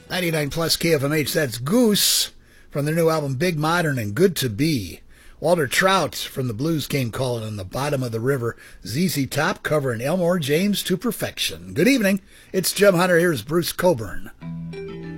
99 plus KFMH, that's Goose from their new album Big Modern and Good to Be. Walter Trout from the Blues Came Calling on the Bottom of the River. ZZ Top covering Elmore James to perfection. Good evening. It's Jim Hunter. Here's Bruce Coburn.